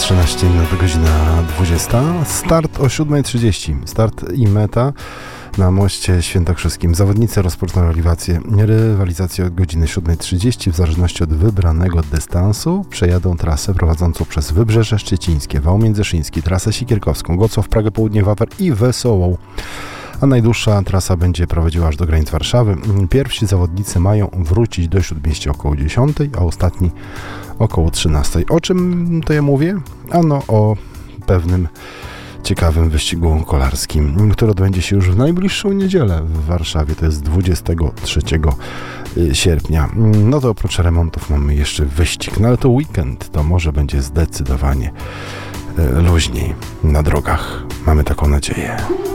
13 minut, godzina 20. Start o 7:30. Start i meta na moście świętokrzyskim. Zawodnicy rozpoczną rywalizację od godziny 7:30. W zależności od wybranego dystansu przejadą trasę prowadzącą przez Wybrzeże Szczecińskie, Wał Międzyszyński, trasę Sikierkowską, Gocław, Pragę Południe, Wawer i Wesołą. A najdłuższa trasa będzie prowadziła aż do granic Warszawy. Pierwsi zawodnicy mają wrócić do Śródmieścia około 10, a ostatni około 13. O czym to ja mówię? Ano o pewnym ciekawym wyścigu kolarskim, który odbędzie się już w najbliższą niedzielę w Warszawie. To jest 23 sierpnia. No to oprócz remontów mamy jeszcze wyścig. No ale to weekend, to może będzie zdecydowanie luźniej na drogach. Mamy taką nadzieję.